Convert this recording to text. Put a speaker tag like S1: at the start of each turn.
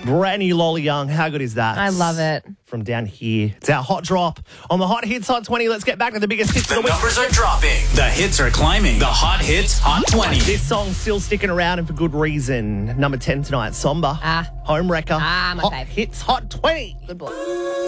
S1: Brand new Lola Young. How good is that?
S2: I love it.
S1: From down here. It's our hot drop on the Hot Hits Hot 20. Let's get back to the biggest hits of
S3: The
S1: the week.
S3: numbers are dropping. The hits are climbing. The Hot Hits Hot 20.
S1: This song's still sticking around and for good reason. Number 10 tonight, Somber.
S2: Ah.
S1: Home Wrecker.
S2: Ah, my
S1: Hot
S2: fave.
S1: Hits Hot 20.
S2: Good boy.